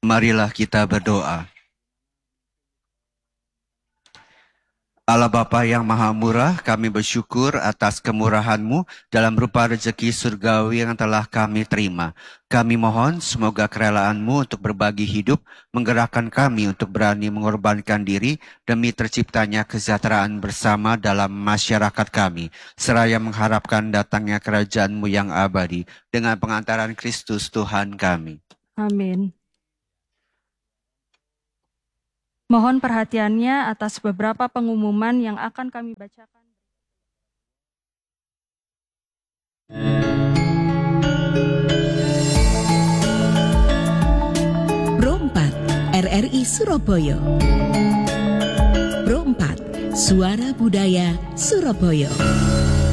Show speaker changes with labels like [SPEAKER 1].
[SPEAKER 1] Marilah kita berdoa. Allah Bapa yang Maha Murah, kami bersyukur atas kemurahan-Mu dalam rupa rezeki surgawi yang telah kami terima. Kami mohon semoga kerelaan-Mu untuk berbagi hidup menggerakkan kami untuk berani mengorbankan diri demi terciptanya kesejahteraan bersama dalam masyarakat kami, seraya mengharapkan datangnya kerajaan-Mu yang abadi dengan pengantaran Kristus Tuhan kami.
[SPEAKER 2] Amin. Mohon perhatiannya atas beberapa pengumuman yang akan kami bacakan.
[SPEAKER 3] Pro 4 RRI Surabaya. Pro 4 Suara Budaya Surabaya.